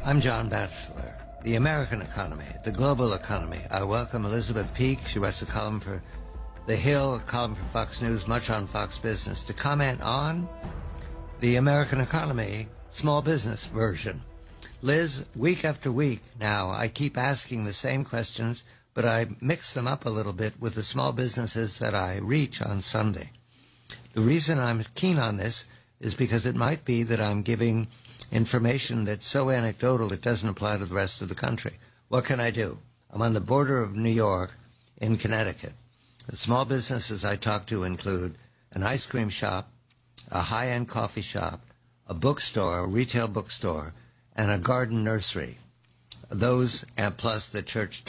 I'm John Batchelor. The American economy, the global economy. I welcome Elizabeth Peake. She writes a column for The Hill, a column for Fox News, much on Fox Business, to comment on the American economy, small business version. Liz, week after week now, I keep asking the same questions, but I mix them up a little bit with the small businesses that I reach on Sunday. The reason I'm keen on this is because it might be that I'm giving information that's so anecdotal it doesn't apply to the rest of the country. What can I do? I'm on the border of New York in Connecticut. The small businesses I talk to include an ice cream shop, a high-end coffee shop, a bookstore, a retail bookstore, and a garden nursery. Those, and plus the church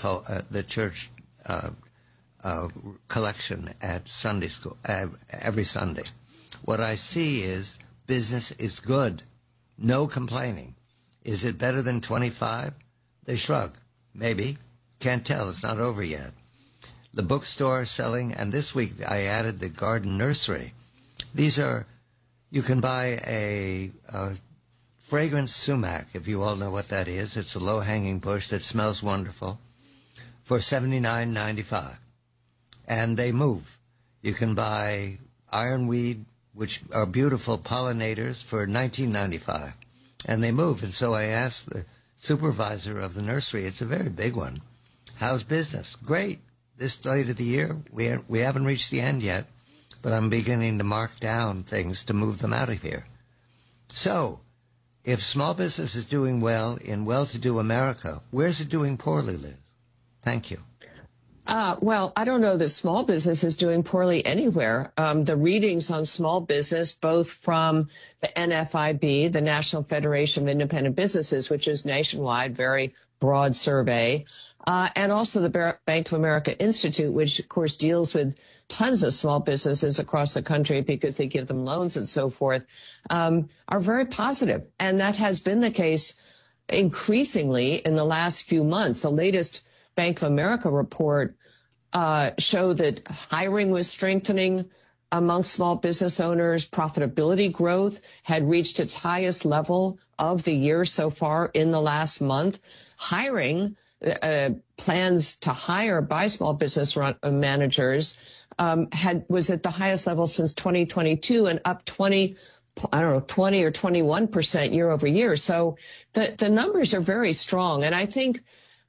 collection at Sunday school, every Sunday. What I see is business is good. No complaining. Is it better than 25? They shrug. Maybe. Can't tell. It's not over yet. The bookstore selling, and this week I added the garden nursery. These are, you can buy a fragrant sumac, if you all know what that is. It's a low-hanging bush that smells wonderful, for $79.95. And they move. You can buy ironweed, which are beautiful pollinators, for $19.95. And they move. And so I asked the supervisor of the nursery, it's a very big one, how's business? Great. This late of the year, we haven't reached the end yet, but I'm beginning to mark down things to move them out of here. So, if small business is doing well in well-to-do America, where's it doing poorly, Liz? Thank you. Well, I don't know that small business is doing poorly anywhere. The readings on small business, both from the NFIB, the National Federation of Independent Businesses, which is nationwide, very broad survey, and also the Bank of America Institute, which, of course, deals with tons of small businesses across the country because they give them loans and so forth, are very positive. And that has been the case increasingly in the last few months. The latest Bank of America report showed that hiring was strengthening among small business owners. Profitability growth had reached its highest level of the year so far in the last month. Hiring, plans to hire by small business managers was at the highest level since 2022 and up 20 or 21% year over year. So the numbers are very strong. And I think,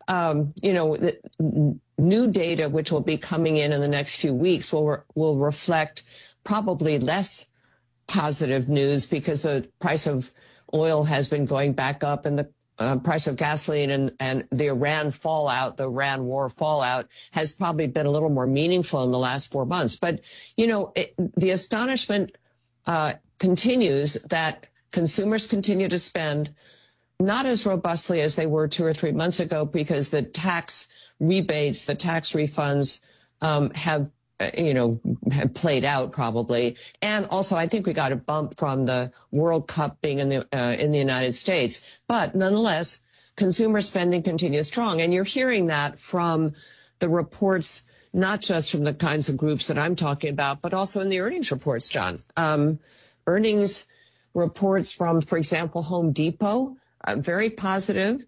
new data, which will be coming in the next few weeks, will reflect probably less positive news because the price of oil has been going back up and the price of gasoline and the Iran fallout, the Iran war fallout has probably been a little more meaningful in the last 4 months. But, the astonishment continues that consumers continue to spend not as robustly as they were 2 or 3 months ago because the tax rebates, the tax refunds have played out probably. And also, I think we got a bump from the World Cup being in the United States. But nonetheless, consumer spending continues strong. And you're hearing that from the reports, not just from the kinds of groups that I'm talking about, but also in the earnings reports, John. Earnings reports from, for example, Home Depot, very positive.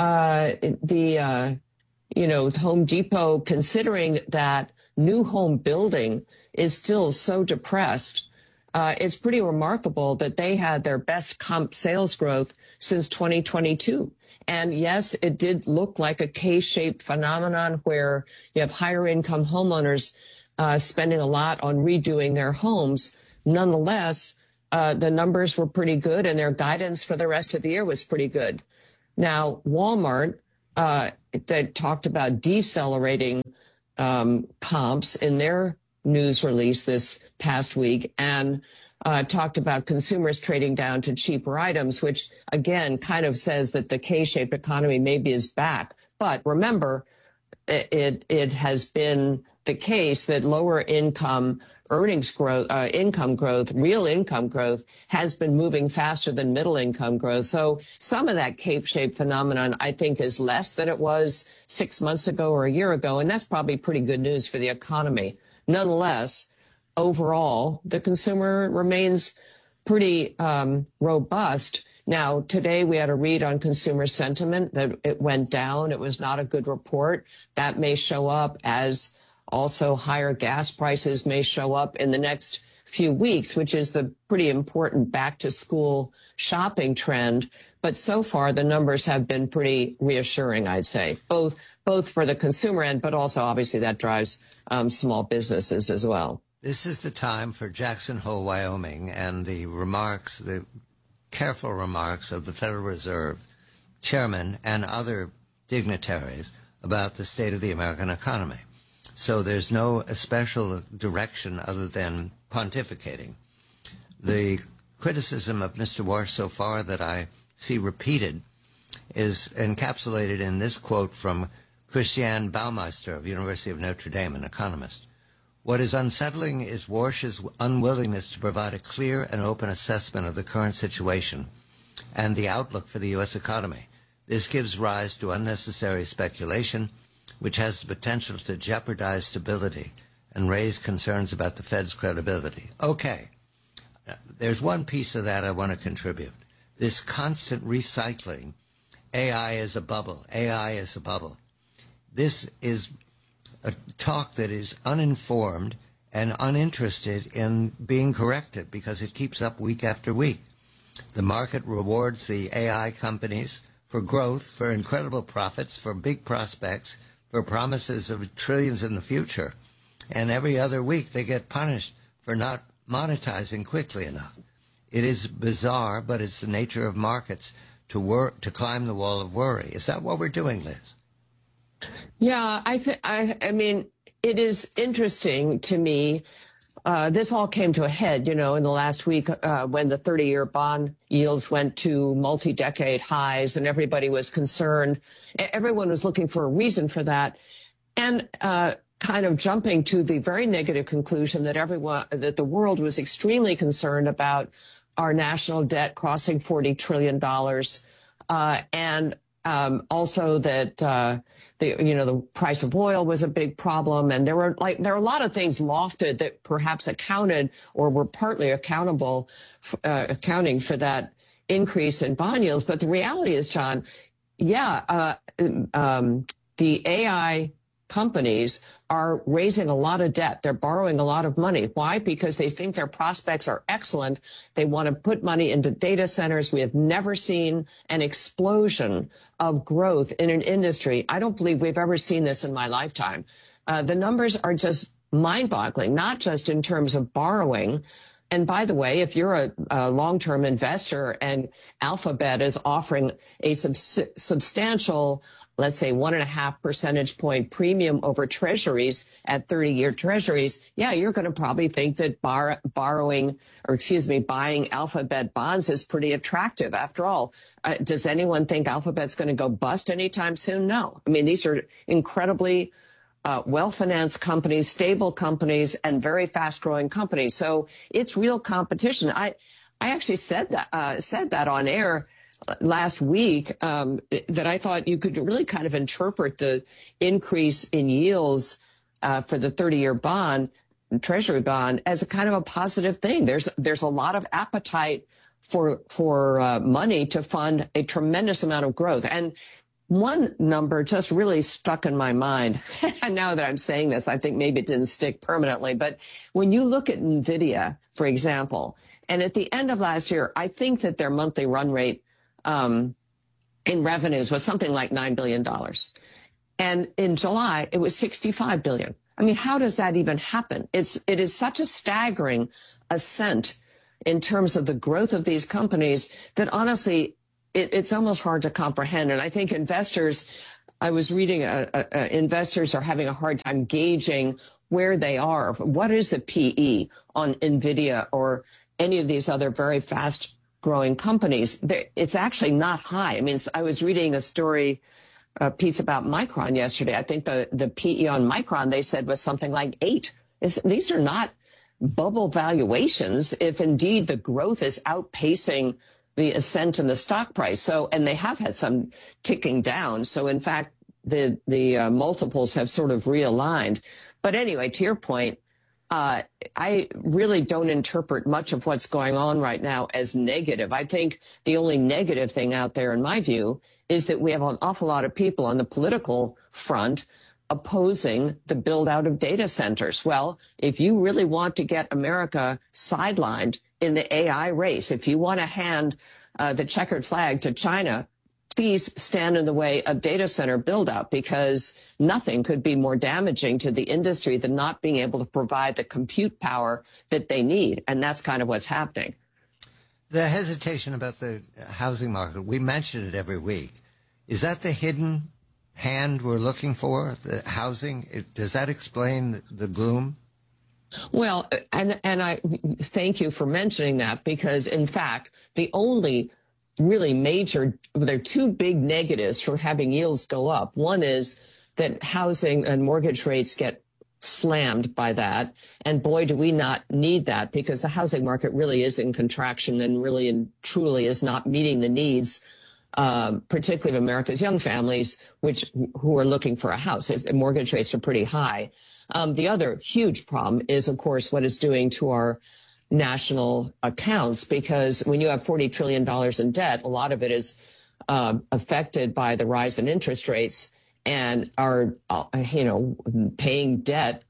Home Depot, considering that new home building is still so depressed, it's pretty remarkable that they had their best comp sales growth since 2022. And yes, it did look like a K-shaped phenomenon where you have higher income homeowners spending a lot on redoing their homes. Nonetheless, the numbers were pretty good and their guidance for the rest of the year was pretty good. Now, Walmart, that talked about decelerating comps in their news release this past week and talked about consumers trading down to cheaper items, which again kind of says that the K-shaped economy maybe is back. But remember, it has been the case that lower income earnings growth, income growth, real income growth has been moving faster than middle income growth. So some of that cape-shaped phenomenon, I think, is less than it was 6 months ago or a year ago. And that's probably pretty good news for the economy. Nonetheless, overall, the consumer remains pretty robust. Now, today we had a read on consumer sentiment that it went down. It was not a good report. That may show up as also higher gas prices may show up in the next few weeks, which is the pretty important back to school shopping trend. But so far, the numbers have been pretty reassuring, I'd say, both for the consumer end, but also obviously that drives small businesses as well. This is the time for Jackson Hole, Wyoming, and the careful remarks of the Federal Reserve chairman and other dignitaries about the state of the American economy. So there's no special direction other than pontificating. The criticism of Mr. Warsh so far that I see repeated is encapsulated in this quote from Christiane Baumeister of University of Notre Dame, an economist. What is unsettling is Warsh's unwillingness to provide a clear and open assessment of the current situation and the outlook for the U.S. economy. This gives rise to unnecessary speculation, which has the potential to jeopardize stability and raise concerns about the Fed's credibility. Okay, there's one piece of that I want to contribute. This constant recycling, AI is a bubble, AI is a bubble. This is a talk that is uninformed and uninterested in being corrected because it keeps up week after week. The market rewards the AI companies for growth, for incredible profits, for big prospects, for promises of trillions in the future. And every other week they get punished for not monetizing quickly enough. It is bizarre, but it's the nature of markets to climb the wall of worry. Is that what we're doing, Liz? Yeah, I mean, it is interesting to me. This all came to a head, in the last week when the 30-year bond yields went to multi-decade highs and everybody was concerned. Everyone was looking for a reason for that. And kind of jumping to the very negative conclusion that the world was extremely concerned about our national debt crossing $40 trillion. And also that the price of oil was a big problem, and there were a lot of things lofted that perhaps accounted or were partly accounting for that increase in bond yields. But the reality is, John, the AI companies are raising a lot of debt. They're borrowing a lot of money. Why? Because they think their prospects are excellent. They want to put money into data centers. We have never seen an explosion of growth in an industry. I don't believe we've ever seen this in my lifetime. The numbers are just mind-boggling, not just in terms of borrowing. And by the way, if you're a long-term investor and Alphabet is offering a substantial, let's say 1.5 percentage point premium over treasuries at 30-year treasuries, you're going to probably think that buying Alphabet bonds is pretty attractive. After all, does anyone think Alphabet's going to go bust anytime soon? No. I mean, these are incredibly well-financed companies, stable companies, and very fast-growing companies. So it's real competition. I actually said that on air last week, that I thought you could really kind of interpret the increase in yields for the 30-year bond, treasury bond, as a kind of a positive thing. There's a lot of appetite for money to fund a tremendous amount of growth. And one number just really stuck in my mind. And now that I'm saying this, I think maybe it didn't stick permanently. But when you look at NVIDIA, for example, and at the end of last year, I think that their monthly run rate in revenues was something like $9 billion. And in July, it was $65 billion. I mean, how does that even happen? It is such a staggering ascent in terms of the growth of these companies that honestly, it's almost hard to comprehend. And I think investors, I was reading, investors are having a hard time gauging where they are. What is the PE on NVIDIA or any of these other very fast growing companies? It's actually not high. I mean, I was reading a piece about Micron yesterday. I think the PE on Micron, they said, was something like 8. These are not bubble valuations if indeed the growth is outpacing the ascent in the stock price. So, and they have had some ticking down. So in fact, the multiples have sort of realigned. But anyway, to your point, I really don't interpret much of what's going on right now as negative. I think the only negative thing out there, in my view, is that we have an awful lot of people on the political front opposing the build out of data centers. Well, if you really want to get America sidelined in the AI race, if you want to hand the checkered flag to China, please stand in the way of data center build out, because nothing could be more damaging to the industry than not being able to provide the compute power that they need. And that's kind of what's happening. The hesitation about the housing market, we mention it every week. Is that the hidden hand we're looking for, the housing? Does that explain the gloom? Well, and I thank you for mentioning that, because, in fact, the only really there are two big negatives for having yields go up. One is that housing and mortgage rates get slammed by that. And boy, do we not need that, because the housing market really is in contraction and really and truly is not meeting the needs, particularly of America's young families, who are looking for a house. Mortgage rates are pretty high. The other huge problem is, of course, what it's doing to our national accounts, because when you have $40 trillion in debt, a lot of it is affected by the rise in interest rates, and are paying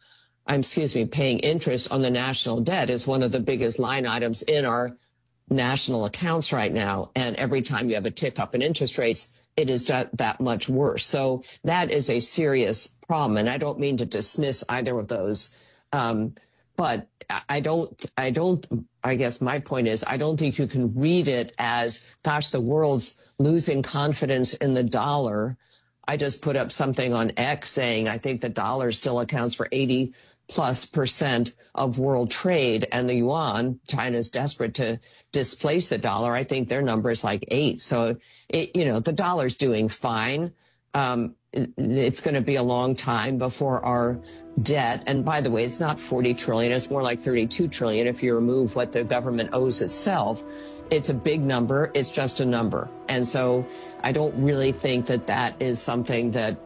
interest on the national debt is one of the biggest line items in our national accounts right now. And every time you have a tick up in interest rates, it is that much worse. So that is a serious problem, and I don't mean to dismiss either of those. But I guess my point is, I don't think you can read it as, gosh, the world's losing confidence in the dollar. I just put up something on X saying I think the dollar still accounts for 80+% of world trade, and the yuan, China's desperate to displace the dollar. I think their number is like 8. So, the dollar's doing fine. It's going to be a long time before our debt, and by the way, it's not 40 trillion, it's more like 32 trillion if you remove what the government owes itself. It's a big number, it's just a number. And so I don't really think that is something that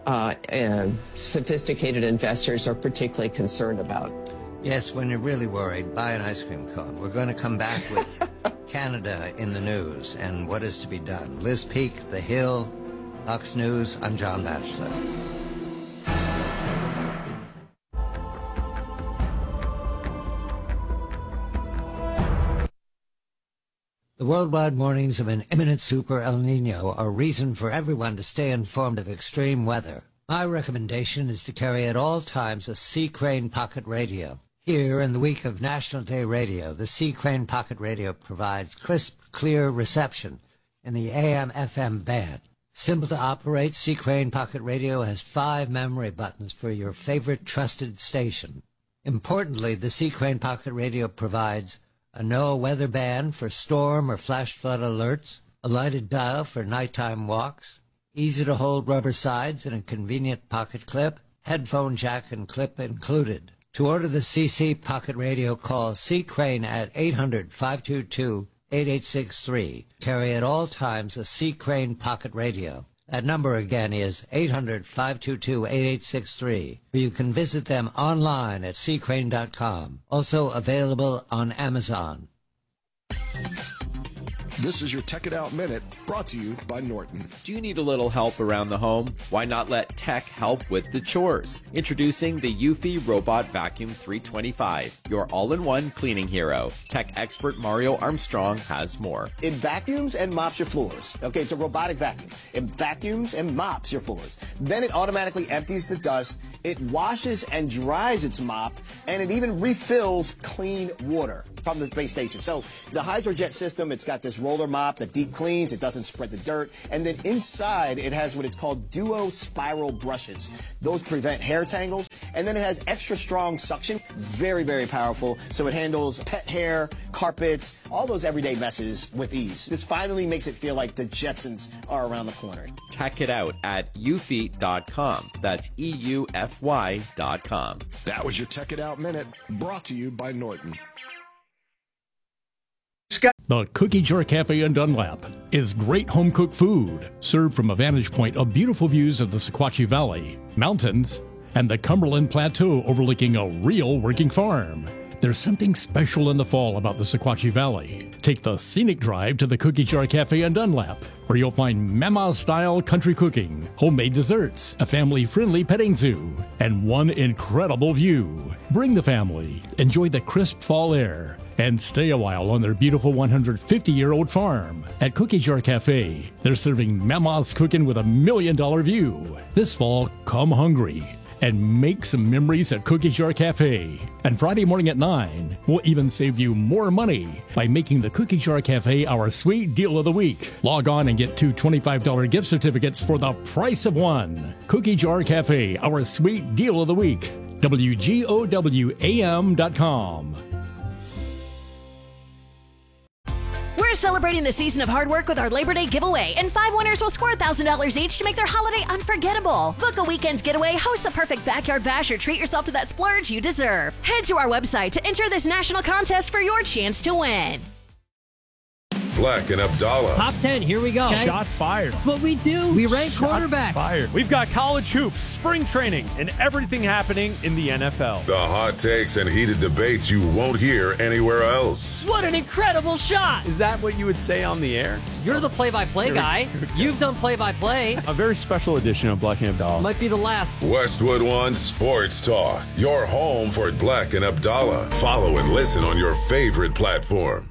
sophisticated investors are particularly concerned about. Yes, when you're really worried, buy an ice cream cone. We're going to come back with Canada in the news and what is to be done. Liz Peek, The Hill, Fox News. I'm John Batchelor. The worldwide warnings of an imminent super El Nino are reason for everyone to stay informed of extreme weather. My recommendation is to carry at all times a Sea Crane Pocket Radio. Here, in the week of National Day Radio, the Sea Crane Pocket Radio provides crisp, clear reception in the AM/FM band. Simple to operate, Sea Crane Pocket Radio has 5 memory buttons for your favorite trusted station. Importantly, the Sea Crane Pocket Radio provides a NOAA weather band for storm or flash flood alerts, a lighted dial for nighttime walks, easy-to-hold rubber sides and a convenient pocket clip, headphone jack and clip included. To order the CC Pocket Radio, call Sea Crane at 800-522-8863. Carry at all times a Sea Crane Pocket Radio. That number again is 800-522-8863. Or you can visit them online at seacrane.com. Also available on Amazon. This is your Tech It Out Minute, brought to you by Norton. Do you need a little help around the home? Why not let tech help with the chores? Introducing the Eufy Robot Vacuum 325, your all-in-one cleaning hero. Tech expert Mario Armstrong has more. It vacuums and mops your floors. Okay, it's a robotic vacuum. It vacuums and mops your floors. Then it automatically empties the dust. It washes and dries its mop, and it even refills clean water from the base station. So the HydroJet system, it's got this roller mop that deep cleans, it doesn't spread the dirt, and then inside it has what it's called duo spiral brushes. Those prevent hair tangles, and then it has extra strong suction, very, very powerful, so it handles pet hair, carpets, all those everyday messes with ease. This finally makes it feel like the Jetsons are around the corner. Check it out at eufy.com. That's EUFY.com. That was your Tech It Out Minute, brought to you by Norton. The Cookie Jar Cafe in Dunlap is great home-cooked food, served from a vantage point of beautiful views of the Sequatchie Valley, mountains, and the Cumberland Plateau overlooking a real working farm. There's something special in the fall about the Sequatchie Valley. Take the scenic drive to the Cookie Jar Cafe in Dunlap, where you'll find Mama-style country cooking, homemade desserts, a family-friendly petting zoo, and one incredible view. Bring the family, enjoy the crisp fall air, and stay a while on their beautiful 150-year-old farm. At Cookie Jar Cafe, they're serving Mama's cooking with $1 million view. This fall, come hungry and make some memories at Cookie Jar Cafe. And Friday morning at 9, we'll even save you more money by making the Cookie Jar Cafe our sweet deal of the week. Log on and get 2 $25 gift certificates for the price of one. Cookie Jar Cafe, our sweet deal of the week. WGOWAM.com. We're celebrating the season of hard work with our Labor Day giveaway, and 5 winners will score $1,000 each to make their holiday unforgettable. Book a weekend getaway, host the perfect backyard bash, or treat yourself to that splurge you deserve. Head to our website to enter this national contest for your chance to win. Black and Abdallah. Top 10, here we go. Okay. Shots fired. That's what we do. We rank quarterbacks. Fired. We've got college hoops, spring training, and everything happening in the NFL. The hot takes and heated debates you won't hear anywhere else. What an incredible shot. Is that what you would say on the air? You're the play-by-play guy. You've done play-by-play. A very special edition of Black and Abdallah. Might be the last. Westwood One Sports Talk. Your home for Black and Abdallah. Follow and listen on your favorite platform.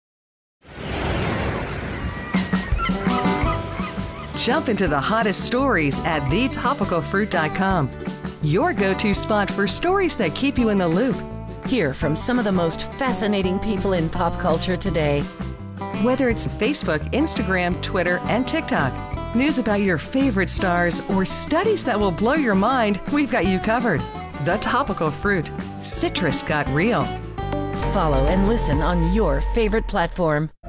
Jump into the hottest stories at thetopicalfruit.com. Your go-to spot for stories that keep you in the loop. Hear from some of the most fascinating people in pop culture today. Whether it's Facebook, Instagram, Twitter, and TikTok, news about your favorite stars, or studies that will blow your mind, we've got you covered. The Topical Fruit. Citrus got real. Follow and listen on your favorite platform.